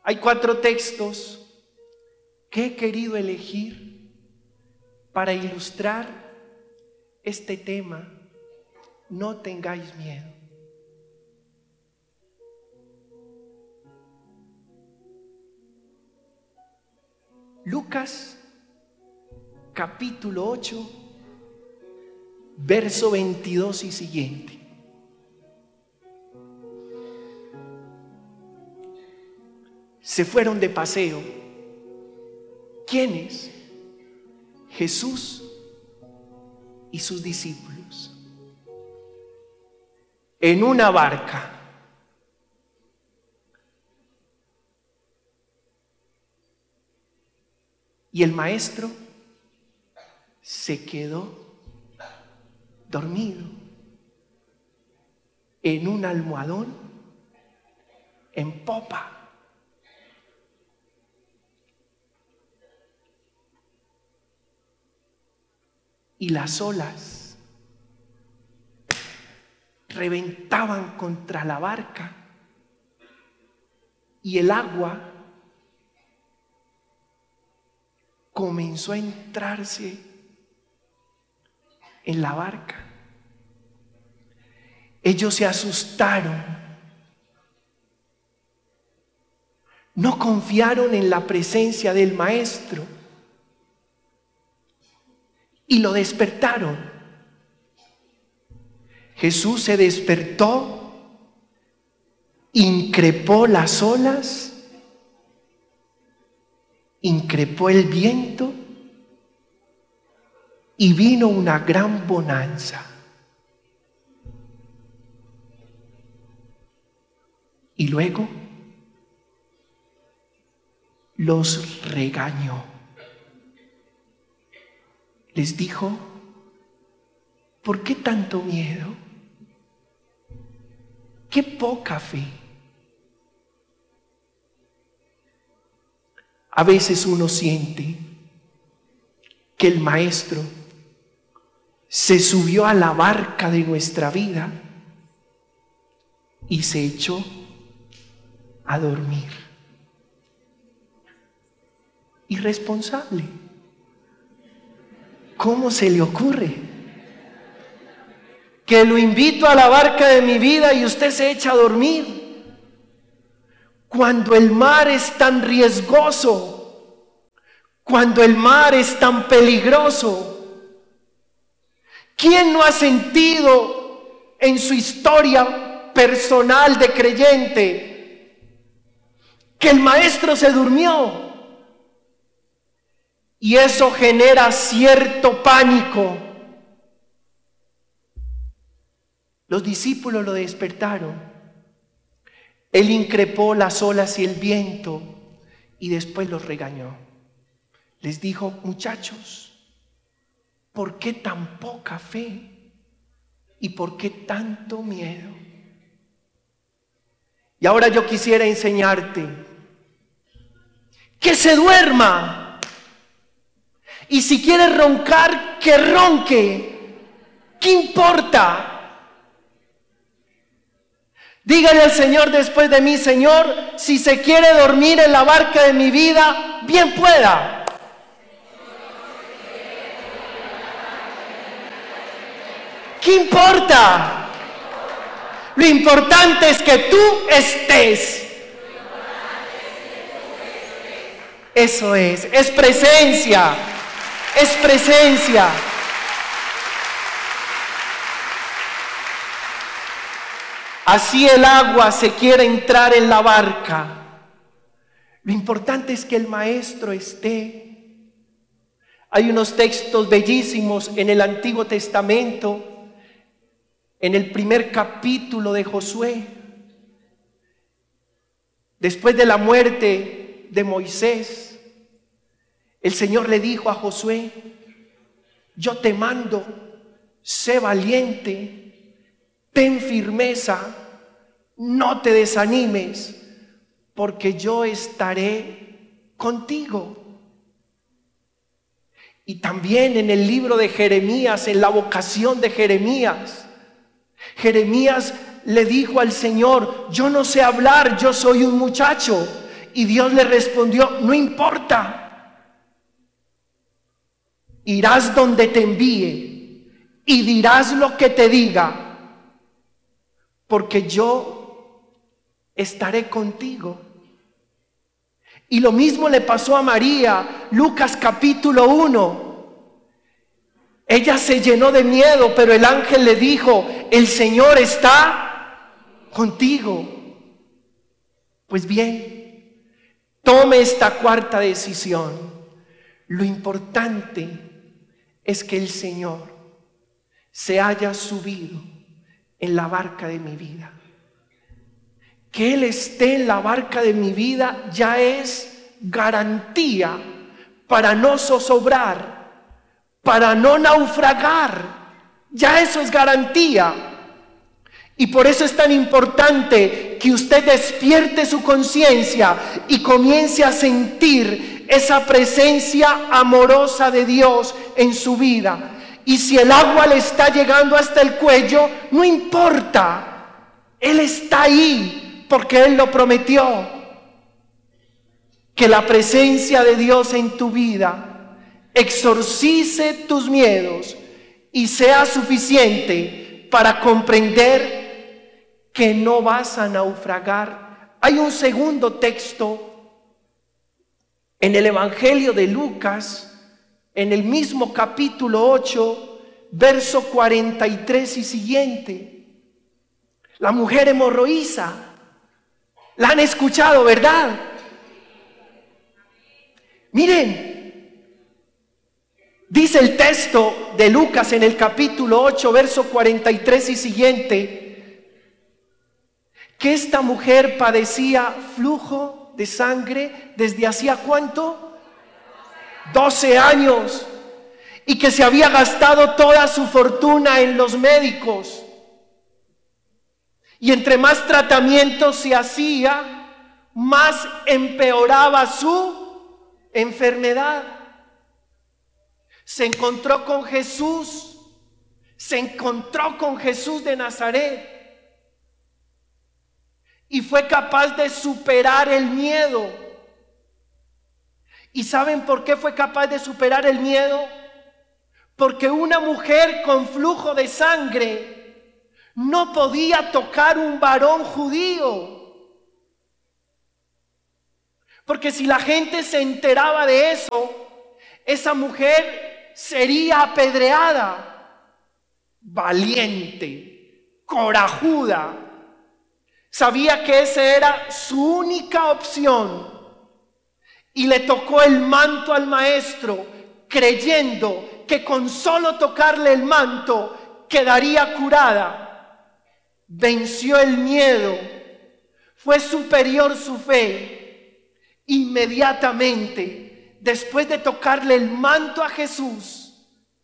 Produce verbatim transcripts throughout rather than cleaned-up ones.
Hay cuatro textos que he querido elegir para ilustrar este tema. No tengáis miedo. Lucas capítulo ocho, verso veintidós y siguiente. Se fueron de paseo. ¿Quiénes? Jesús y sus discípulos en una barca. Y el maestro se quedó dormido en un almohadón en popa. Y las olas reventaban contra la barca y el agua comenzó a entrarse en la barca. Ellos se asustaron, no confiaron en la presencia del maestro y lo despertaron. Jesús se despertó, increpó las olas, increpó el viento y vino una gran bonanza. Y luego los regañó. Les dijo: ¿por qué tanto miedo? ¡Qué poca fe! A veces uno siente que el maestro se subió a la barca de nuestra vida y se echó a dormir. Irresponsable. ¿Cómo se le ocurre que lo invito a la barca de mi vida y usted se echa a dormir? Cuando el mar es tan riesgoso, cuando el mar es tan peligroso. ¿Quién no ha sentido en su historia personal de creyente que el maestro se durmió? Y eso genera cierto pánico. Los discípulos lo despertaron. Él increpó las olas y el viento y después los regañó. Les dijo: muchachos, ¿por qué tan poca fe? ¿Y por qué tanto miedo? Y ahora yo quisiera enseñarte que se duerma. Y si quiere roncar, que ronque. ¿Qué importa? Dígale al Señor después de mí: Señor, si se quiere dormir en la barca de mi vida, bien pueda. ¿Qué importa? Lo importante es que tú estés. Eso es, es presencia. Es presencia. Así el agua se quiere entrar en la barca. Lo importante es que el maestro esté. Hay unos textos bellísimos en el Antiguo Testamento, en el primer capítulo de Josué. Después de la muerte de Moisés, el Señor le dijo a Josué: yo te mando, sé valiente, ten firmeza, no te desanimes, porque yo estaré contigo. Y también en el libro de Jeremías, en la vocación de Jeremías, Jeremías le dijo al Señor: yo no sé hablar, yo soy un muchacho. Y Dios le respondió: no importa, irás donde te envíe y dirás lo que te diga, porque yo estaré contigo. Y lo mismo le pasó a María, Lucas capítulo uno. Ella se llenó de miedo, pero el ángel le dijo: el Señor está contigo. Pues bien, tome esta cuarta decisión. Lo importante es que el Señor se haya subido en la barca de mi vida. Que Él esté en la barca de mi vida ya es garantía para no zozobrar, para no naufragar. Ya eso es garantía. Y por eso es tan importante que usted despierte su conciencia y comience a sentir esa presencia amorosa de Dios en su vida. Y si el agua le está llegando hasta el cuello, no importa, Él está ahí porque Él lo prometió. Que la presencia de Dios en tu vida exorcice tus miedos y sea suficiente para comprender que no vas a naufragar. Hay un segundo texto en el Evangelio de Lucas, en el mismo capítulo ocho, verso cuarenta y tres y siguiente. La mujer hemorroísa, la han escuchado, ¿verdad? Miren, dice el texto de Lucas en el capítulo ocho, verso cuarenta y tres y siguiente, que esta mujer padecía flujo de sangre desde hacía ¿cuánto? doce años, y que se había gastado toda su fortuna en los médicos, y entre más tratamientos se hacía, más empeoraba su enfermedad. Se encontró con Jesús, se encontró con Jesús de Nazaret, y fue capaz de superar el miedo. ¿Y saben por qué fue capaz de superar el miedo? Porque una mujer con flujo de sangre no podía tocar un varón judío. Porque si la gente se enteraba de eso, esa mujer sería apedreada. Valiente, corajuda. Sabía que esa era su única opción y le tocó el manto al maestro, creyendo que con solo tocarle el manto quedaría curada. Venció el miedo, fue superior su fe. Inmediatamente, después de tocarle el manto a Jesús,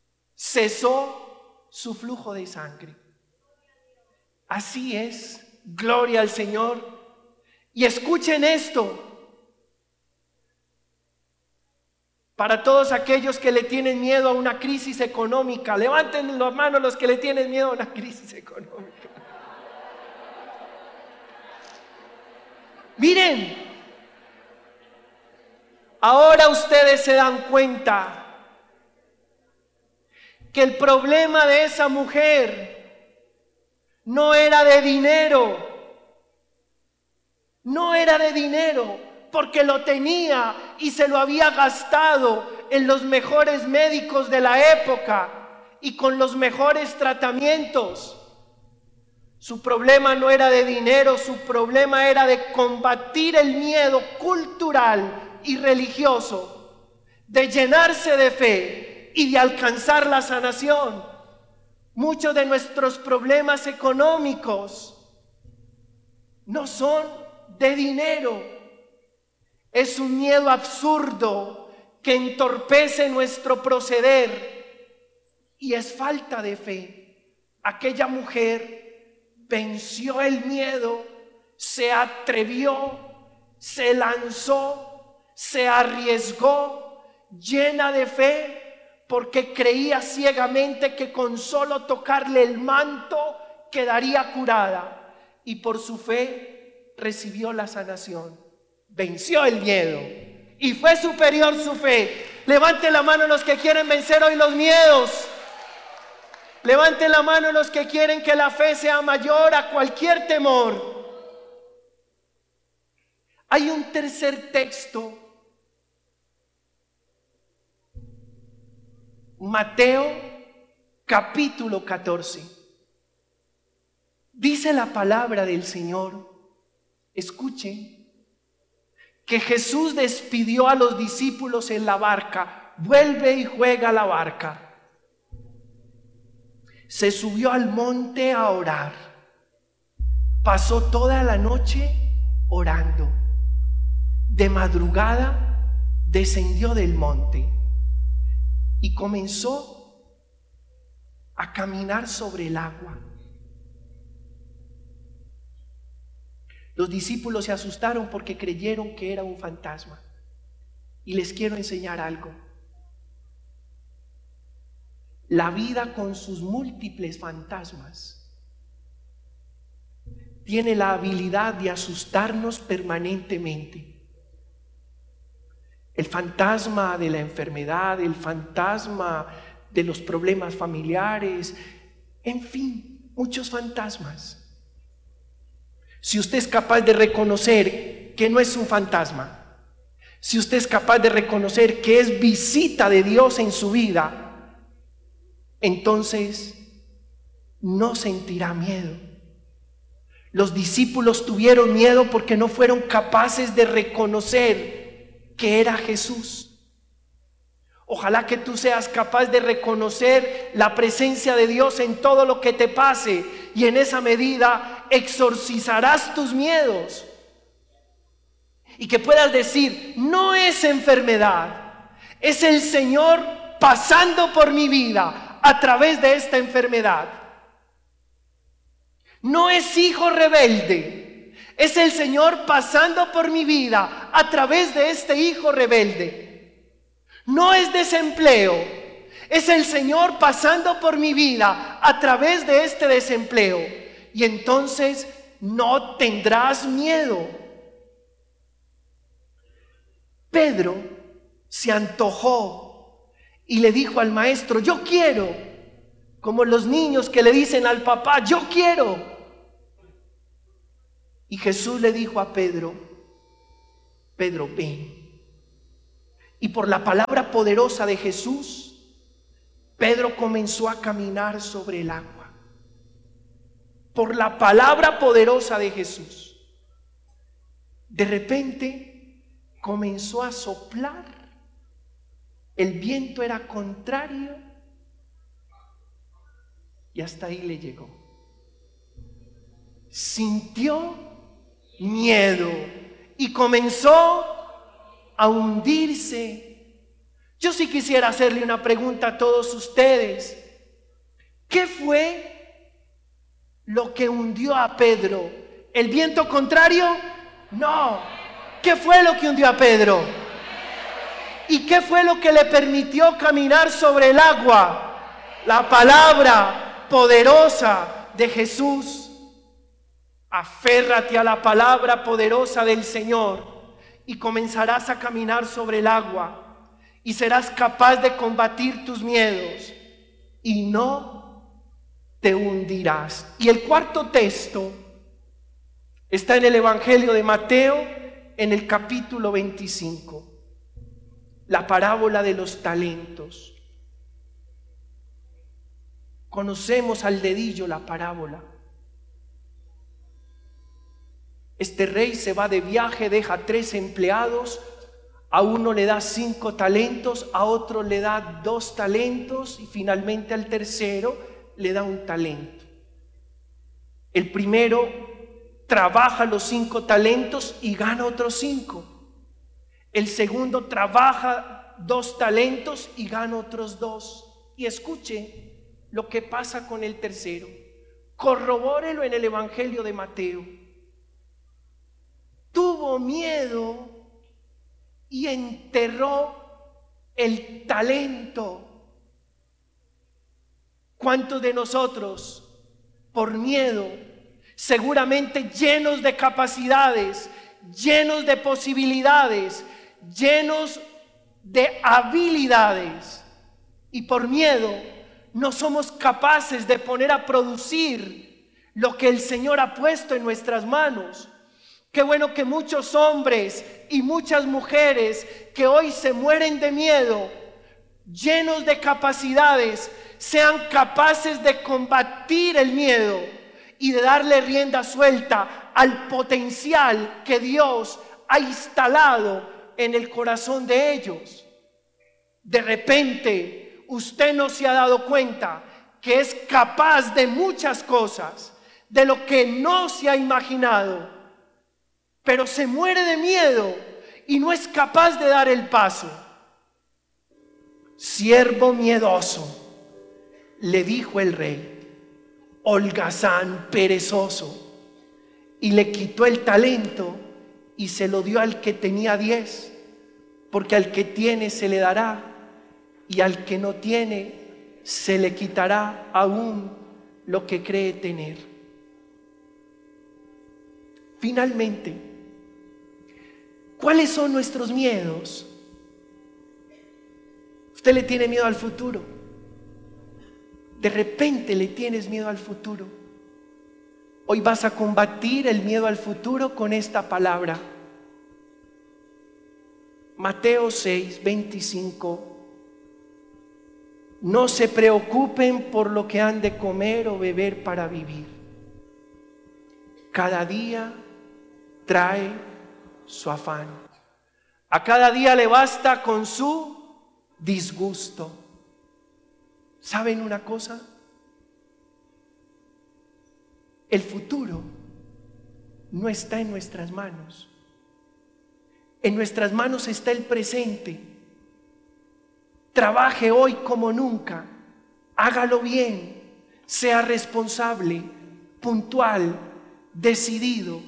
cesó su flujo de sangre. Así es. Gloria al Señor. Y escuchen esto, para todos aquellos que le tienen miedo a una crisis económica, levanten las manos los que le tienen miedo a una crisis económica. Miren, ahora ustedes se dan cuenta que el problema de esa mujer no era de dinero, no era de dinero, porque lo tenía y se lo había gastado en los mejores médicos de la época y con los mejores tratamientos. Su problema no era de dinero, su problema era de combatir el miedo cultural y religioso, de llenarse de fe y de alcanzar la sanación. Muchos de nuestros problemas económicos no son de dinero. Es un miedo absurdo que entorpece nuestro proceder y es falta de fe. Aquella mujer venció el miedo, se atrevió, se lanzó, se arriesgó, llena de fe, porque creía ciegamente que con solo tocarle el manto quedaría curada, y por su fe recibió la sanación. venció el miedo y fue superior su fe. Levanten la mano los que quieren vencer hoy los miedos. Levanten la mano los que quieren que la fe sea mayor a cualquier temor. Hay un tercer texto, Mateo capítulo catorce. Dice la palabra del Señor, escuchen, que Jesús despidió a los discípulos en la barca. Vuelve y juega a la barca. Se subió al monte a orar. Pasó toda la noche orando. De madrugada descendió del monte y comenzó a caminar sobre el agua. Los discípulos se asustaron porque creyeron que era un fantasma. Y les quiero enseñar algo. La vida con sus múltiples fantasmas tiene la habilidad de asustarnos permanentemente. El fantasma de la enfermedad, el fantasma de los problemas familiares, en fin, muchos fantasmas. Si usted es capaz de reconocer que no es un fantasma, si usted es capaz de reconocer que es visita de Dios en su vida, entonces no sentirá miedo. Los discípulos tuvieron miedo porque no fueron capaces de reconocer que era Jesús. Ojalá que tú seas capaz de reconocer la presencia de Dios en todo lo que te pase, y en esa medida exorcizarás tus miedos. Y que puedas decir, no es enfermedad, es el Señor pasando por mi vida a través de esta enfermedad. No es hijo rebelde, es el Señor pasando por mi vida a través de este hijo rebelde. No es desempleo, es el Señor pasando por mi vida a través de este desempleo. Y entonces no tendrás miedo. Pedro se antojó y le dijo al maestro, yo quiero, como los niños que le dicen al papá, yo quiero. Y Jesús le dijo a Pedro, Pedro, ven. Y por la palabra poderosa de Jesús, Pedro comenzó a caminar sobre el agua. Por la palabra poderosa de Jesús. De repente comenzó a soplar. El viento era contrario y hasta ahí le llegó. Sintió miedo y comenzó a hundirse. Yo sí quisiera hacerle una pregunta a todos ustedes. ¿Qué fue lo que hundió a Pedro? ¿El viento contrario? No. ¿Qué fue lo que hundió a Pedro? ¿Y qué fue lo que le permitió caminar sobre el agua? La palabra poderosa de Jesús. Aférrate a la palabra poderosa del Señor y comenzarás a caminar sobre el agua y serás capaz de combatir tus miedos y no te hundirás. Y el cuarto texto está en el Evangelio de Mateo, en el capítulo veinticinco. La parábola de los talentos. Conocemos al dedillo la parábola. Este rey se va de viaje, deja tres empleados, a uno le da cinco talentos, a otro le da dos talentos y finalmente al tercero le da un talento. El primero trabaja los cinco talentos y gana otros cinco. El segundo trabaja dos talentos y gana otros dos. Y escuche lo que pasa con el tercero. Corrobórelo en el Evangelio de Mateo. Tuvo miedo y enterró el talento. ¿Cuántos de nosotros, por miedo, seguramente llenos de capacidades, llenos de posibilidades, llenos de habilidades, y por miedo no somos capaces de poner a producir lo que el Señor ha puesto en nuestras manos. Qué bueno que muchos hombres y muchas mujeres que hoy se mueren de miedo, llenos de capacidades, sean capaces de combatir el miedo y de darle rienda suelta al potencial que Dios ha instalado en el corazón de ellos. De repente, usted no se ha dado cuenta que es capaz de muchas cosas, de lo que no se ha imaginado, pero se muere de miedo y no es capaz de dar el paso. Siervo miedoso, le dijo el rey, holgazán perezoso, y le quitó el talento y se lo dio al que tenía diez, porque al que tiene se le dará, y al que no tiene se le quitará aún lo que cree tener. Finalmente, ¿cuáles son nuestros miedos? Usted le tiene miedo al futuro. De repente le tienes miedo al futuro. Hoy vas a combatir el miedo al futuro con esta palabra. Mateo seis, veinticinco. No se preocupen por lo que han de comer o beber para vivir. Cada día trae su afán. A cada día le basta con su disgusto. ¿Saben una cosa? El futuro no está en nuestras manos. En nuestras manos está el presente. Trabaje hoy como nunca. Hágalo bien. Sea responsable, puntual, decidido.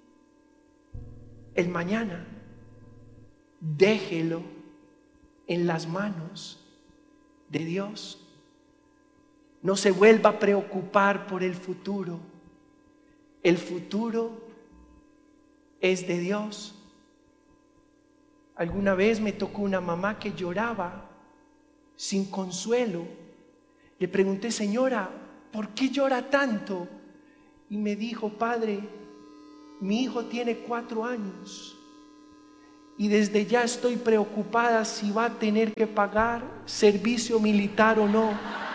El mañana, déjelo en las manos de Dios. No se vuelva a preocupar por el futuro. El futuro es de Dios. Alguna vez me tocó una mamá que lloraba sin consuelo. Le pregunté, señora, ¿por qué llora tanto? Y me dijo, padre, mi hijo tiene cuatro años y desde ya estoy preocupada si va a tener que pagar servicio militar o no.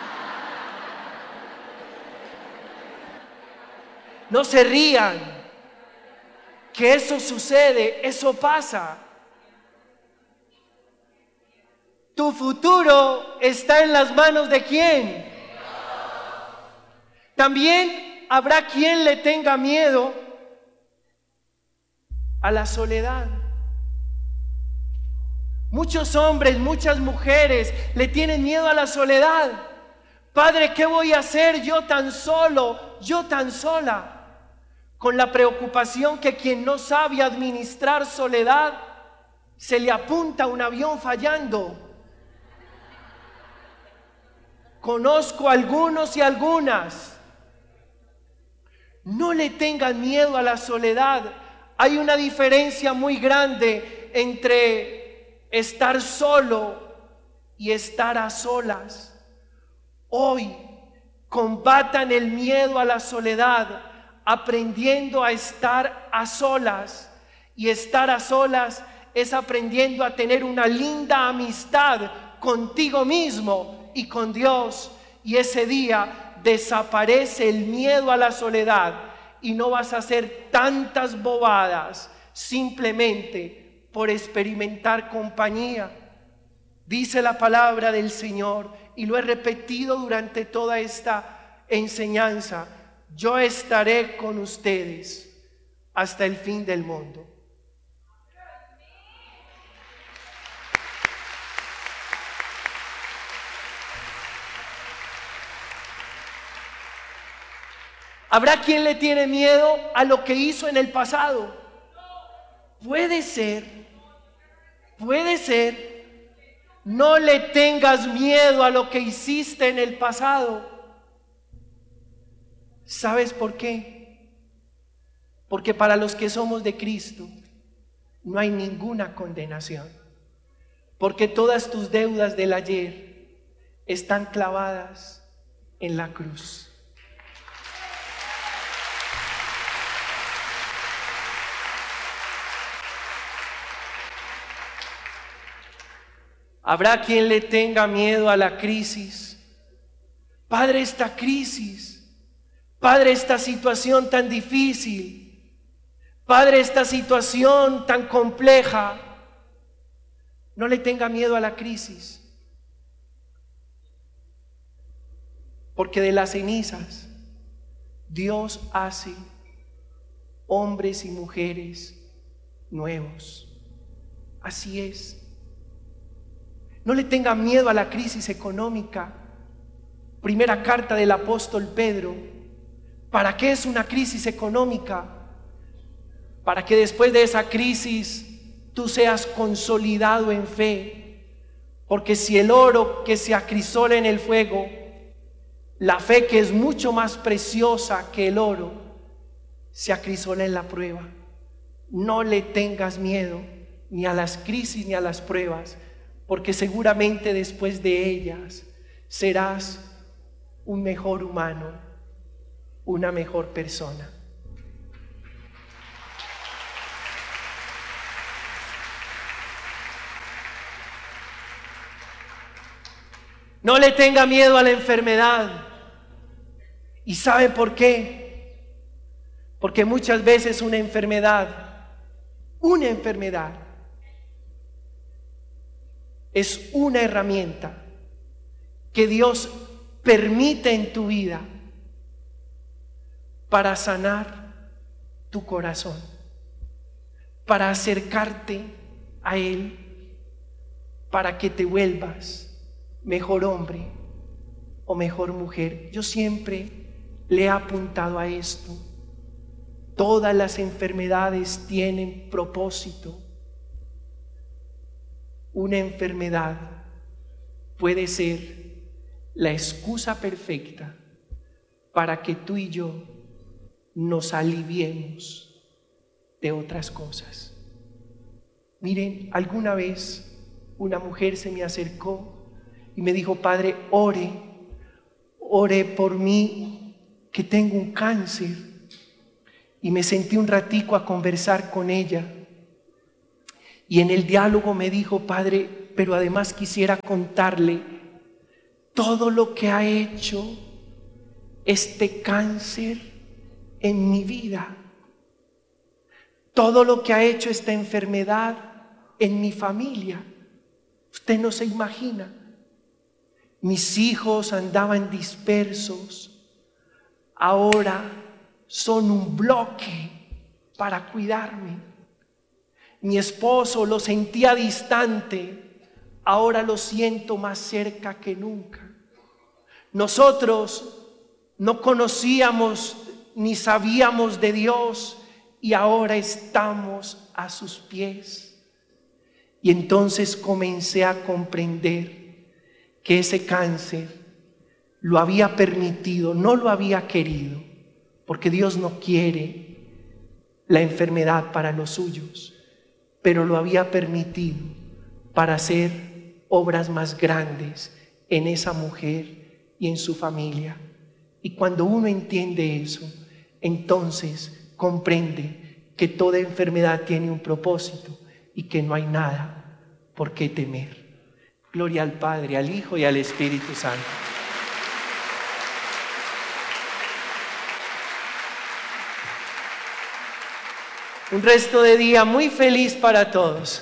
No se rían, que eso sucede, eso pasa. Tu futuro está en las manos de ¿quién? También habrá quien le tenga miedo a la soledad. Muchos hombres, muchas mujeres le tienen miedo a la soledad. Padre, ¿qué voy a hacer yo tan solo, yo tan sola? Con la preocupación que quien no sabe administrar soledad, se le apunta un avión fallando. Conozco algunos y algunas. No le tengan miedo a la soledad. Hay una diferencia muy grande entre estar solo y estar a solas. Hoy combatan el miedo a la soledad, aprendiendo a estar a solas. Y estar a solas es aprendiendo a tener una linda amistad contigo mismo y con Dios. Y ese día desaparece el miedo a la soledad y no vas a hacer tantas bobadas simplemente por experimentar compañía. Dice la palabra del Señor, y lo he repetido durante toda esta enseñanza: yo estaré con ustedes hasta el fin del mundo. ¿Habrá quien le tiene miedo a lo que hizo en el pasado? Puede ser, puede ser. No le tengas miedo a lo que hiciste en el pasado. ¿Sabes por qué? Porque para los que somos de Cristo, no hay ninguna condenación, porque todas tus deudas del ayer están clavadas en la cruz. Habrá quien le tenga miedo a la crisis. Padre, esta crisis, Padre, esta situación tan difícil, Padre, esta situación tan compleja. No le tenga miedo a la crisis, porque de las cenizas Dios hace hombres y mujeres nuevos. Así es. No le tenga miedo a la crisis económica. Primera carta del apóstol Pedro. ¿Para qué es una crisis económica? Para que después de esa crisis tú seas consolidado en fe. Porque si el oro que se acrisola en el fuego, la fe que es mucho más preciosa que el oro, se acrisola en la prueba. No le tengas miedo ni a las crisis ni a las pruebas, porque seguramente después de ellas serás un mejor humano, una mejor persona. No le tenga miedo a la enfermedad. ¿Y sabe por qué? Porque muchas veces una enfermedad, una enfermedad, es una herramienta que Dios permite en tu vida para sanar tu corazón, para acercarte a Él, para que te vuelvas mejor hombre o mejor mujer. Yo siempre le he apuntado a esto. Todas las enfermedades tienen propósito. Una enfermedad puede ser la excusa perfecta para que tú y yo nos aliviemos de otras cosas. Miren, alguna vez una mujer se me acercó y me dijo: Padre, ore, ore por mí que tengo un cáncer. Y me sentí un ratico a conversar con ella. Y en el diálogo me dijo: Padre, pero además quisiera contarle todo lo que ha hecho este cáncer en mi vida, todo lo que ha hecho esta enfermedad en mi familia. Usted no se imagina. Mis hijos andaban dispersos, ahora son un bloque para cuidarme. Mi esposo lo sentía distante, ahora lo siento más cerca que nunca. Nosotros no conocíamos ni sabíamos de Dios y ahora estamos a sus pies. Y entonces comencé a comprender que ese cáncer lo había permitido, no lo había querido, porque Dios no quiere la enfermedad para los suyos, pero lo había permitido para hacer obras más grandes en esa mujer y en su familia. Y cuando uno entiende eso, entonces comprende que toda enfermedad tiene un propósito y que no hay nada por qué temer. Gloria al Padre, al Hijo y al Espíritu Santo. Un resto de día muy feliz para todos.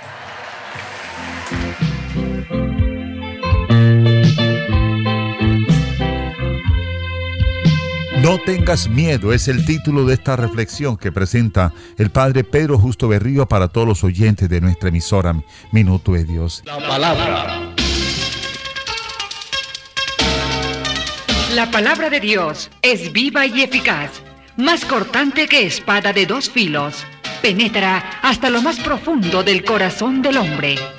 No tengas miedo es el título de esta reflexión que presenta el Padre Pedro Justo Berrío para todos los oyentes de nuestra emisora Minuto de Dios. La palabra. La palabra de Dios es viva y eficaz, más cortante que espada de dos filos. Penetra hasta lo más profundo del corazón del hombre